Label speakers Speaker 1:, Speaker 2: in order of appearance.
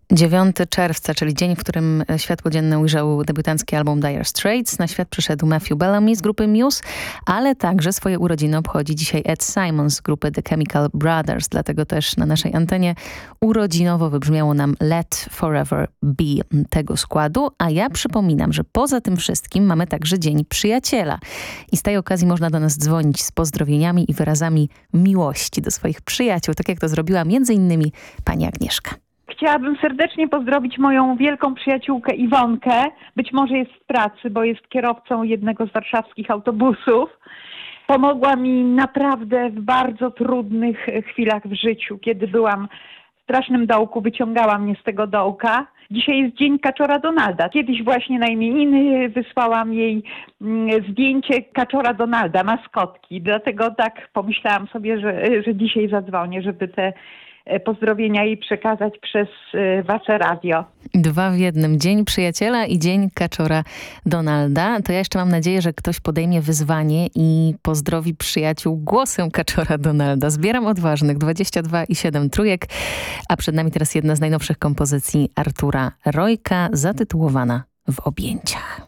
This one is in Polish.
Speaker 1: 9 czerwca, czyli dzień, w którym światło dzienne ujrzał debiutancki album Dire Straits. Na świat przyszedł Matthew Bellamy z grupy Muse, ale także swoje urodziny obchodzi dzisiaj Ed Simon z grupy The Chemical Brothers. Dlatego też na naszej antenie urodzinowo wybrzmiało nam Let Forever Be tego składu. A ja przypominam, że poza tym wszystkim mamy także Dzień Przyjaciela. I z tej okazji można do nas dzwonić z pozdrowieniami i wyrazami miłości do swoich przyjaciół, tak jak to zrobiła m.in. pani Agnieszka.
Speaker 2: Chciałabym serdecznie pozdrowić moją wielką przyjaciółkę Iwonkę. Być może jest w pracy, bo jest kierowcą jednego z warszawskich autobusów. Pomogła mi naprawdę w bardzo trudnych chwilach w życiu. Kiedy byłam w strasznym dołku, wyciągała mnie z tego dołka. Dzisiaj jest Dzień Kaczora Donalda. Kiedyś właśnie na imieniny wysłałam jej zdjęcie Kaczora Donalda, maskotki. Dlatego tak pomyślałam sobie, że dzisiaj zadzwonię, żeby te pozdrowienia jej przekazać przez wasze radio.
Speaker 1: 2 w 1. Dzień Przyjaciela i Dzień Kaczora Donalda. To ja jeszcze mam nadzieję, że ktoś podejmie wyzwanie i pozdrowi przyjaciół głosem Kaczora Donalda. Zbieram odważnych 22,7 trójek, a przed nami teraz jedna z najnowszych kompozycji Artura Rojka, zatytułowana W objęciach.